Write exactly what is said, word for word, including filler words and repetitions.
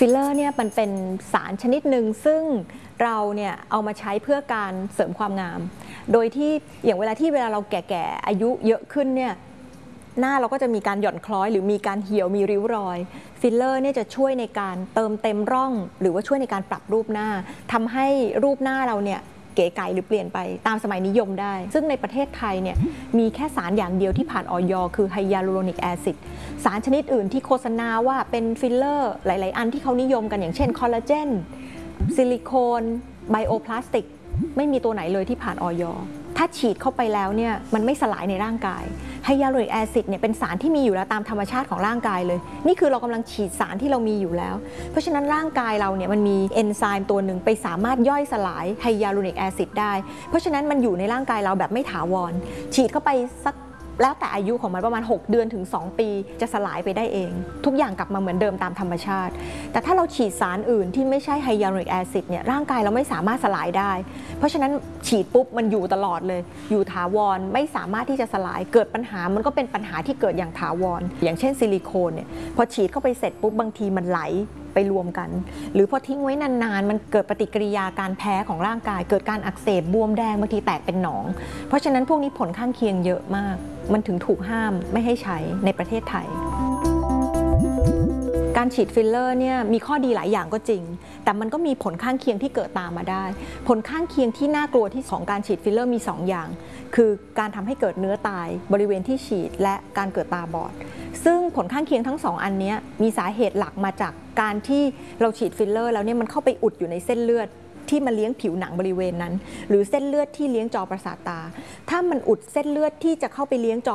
ฟิลเลอร์เนี่ยมันเป็นสารชนิดหนึ่งซึ่งเราเนี่ยเอามาใช้เพื่อการเสริมความงามโดยที่อย่างเวลาที่เวลาเราแก่ๆอายุเยอะขึ้นเนี่ยหน้าเราก็จะมีการหย่อนคล้อยหรือมีการเหี่ยวมีริ้วรอยฟิลเลอร์เนี่ยจะช่วยในการเติมเต็มร่องหรือว่าช่วยในการปรับรูปหน้าทำให้รูปหน้าเราเนี่ยเก๋ไก๋หรือเปลี่ยนไปตามสมัยนิยมได้ซึ่งในประเทศไทยเนี่ยมีแค่สารอย่างเดียวที่ผ่านอย.คือไฮยาลูโรนิกแอซิดสารชนิดอื่นที่โฆษณาว่าเป็นฟิลเลอร์หลายๆอันที่เขานิยมกันอย่างเช่นคอลลาเจนซิลิโคนไบโอพลาสติกไม่มีตัวไหนเลยที่ผ่านอย.ถ้าฉีดเข้าไปแล้วเนี่ยมันไม่สลายในร่างกายไฮยาลูโรนิกแอซิดเนี่ยเป็นสารที่มีอยู่แล้วตามธรรมชาติของร่างกายเลยนี่คือเรากำลังฉีดสารที่เรามีอยู่แล้วเพราะฉะนั้นร่างกายเราเนี่ยมันมีเอนไซม์ตัวหนึ่งไปสามารถย่อยสลายไฮยาลูโรนิกแอซิดได้เพราะฉะนั้นมันอยู่ในร่างกายเราแบบไม่ถาวรฉีดเข้าไปสักแล้วแต่อายุของมันประมาณหกเดือนถึงสองปีจะสลายไปได้เองทุกอย่างกลับมาเหมือนเดิมตามธรรมชาติแต่ถ้าเราฉีดสารอื่นที่ไม่ใช่ไฮยาลูโรนิกแอซิดเนี่ยร่างกายเราไม่สามารถสลายได้เพราะฉะนั้นฉีดปุ๊บมันอยู่ตลอดเลยอยู่ถาวรไม่สามารถที่จะสลายเกิดปัญหามันก็เป็นปัญหาที่เกิดอย่างถาวรอย่างเช่นซิลิโคนเนี่ยพอฉีดเข้าไปเสร็จปุ๊บบางทีมันไหลไปรวมกันหรือพอทิ้งไว้นานๆมันเกิดปฏิกิริยาการแพ้ของร่างกายเกิดการอักเสบบวมแดงบางทีแตกเป็นหนองเพราะฉะนั้นพวกนี้ผลข้างเคียงเยอะมากมันถึงถูกห้ามไม่ให้ใช้ในประเทศไทยการฉีดฟิลเลอร์เนี่ยมีข้อดีหลายอย่างก็จริงแต่มันก็มีผลข้างเคียงที่เกิดตามมาได้ผลข้างเคียงที่น่ากลัวที่ของการฉีดฟิลเลอร์มีสองอย่างคือการทำให้เกิดเนื้อตายบริเวณที่ฉีดและการเกิดตาบอดซึ่งผลข้างเคียงทั้งสองอันนี้มีสาเหตุหลักมาจากการที่เราฉีดฟิลเลอร์แล้วเนี่ยมันเข้าไปอุดอยู่ในเส้นเลือดที่มาเลี้ยงผิวหนังบริเวณนั้นหรือเส้นเลือดที่เลี้ยงจอประสาทตาถ้ามันอุดเส้นเลือดที่จะเข้าไปเลี้ยงจอ